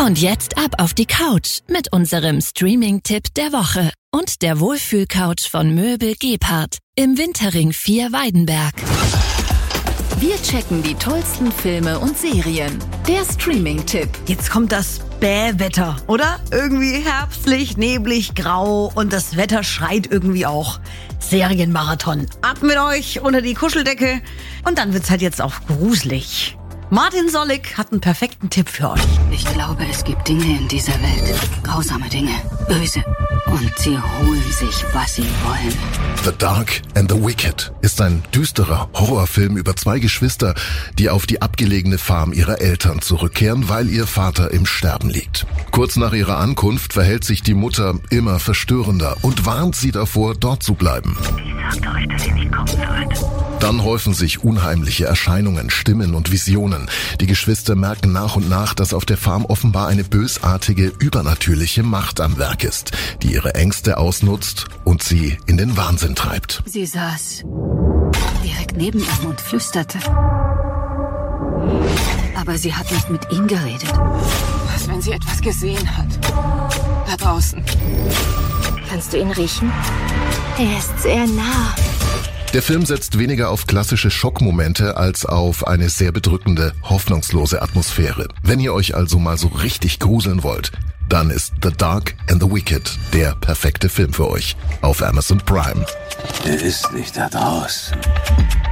Und jetzt ab auf die Couch mit unserem Streaming-Tipp der Woche und der Wohlfühl-Couch von Möbel Gebhardt im Winterring 4 Weidenberg. Wir checken die tollsten Filme und Serien. Der Streaming-Tipp. Jetzt kommt das Bähwetter, oder? Irgendwie herbstlich, neblig, grau und das Wetter schreit irgendwie auch Serienmarathon. Ab mit euch unter die Kuscheldecke und dann wird's halt jetzt auch gruselig. Martin Sollig hat einen perfekten Tipp für euch. Ich glaube, es gibt Dinge in dieser Welt, grausame Dinge, böse. Und sie holen sich, was sie wollen. The Dark and the Wicked ist ein düsterer Horrorfilm über 2 Geschwister, die auf die abgelegene Farm ihrer Eltern zurückkehren, weil ihr Vater im Sterben liegt. Kurz nach ihrer Ankunft verhält sich die Mutter immer verstörender und warnt sie davor, dort zu bleiben. Ich sagte euch, dass ihr nicht kommen sollt. Dann häufen sich unheimliche Erscheinungen, Stimmen und Visionen. Die Geschwister merken nach und nach, dass auf der Farm offenbar eine bösartige, übernatürliche Macht am Werk ist, die ihre Ängste ausnutzt und sie in den Wahnsinn treibt. Sie saß direkt neben ihm und flüsterte. Aber sie hat nicht mit ihm geredet. Was, wenn sie etwas gesehen hat? Da draußen. Kannst du ihn riechen? Er ist sehr nah. Der Film setzt weniger auf klassische Schockmomente als auf eine sehr bedrückende, hoffnungslose Atmosphäre. Wenn ihr euch also mal so richtig gruseln wollt, dann ist The Dark and the Wicked der perfekte Film für euch auf Amazon Prime. Er ist nicht da draußen.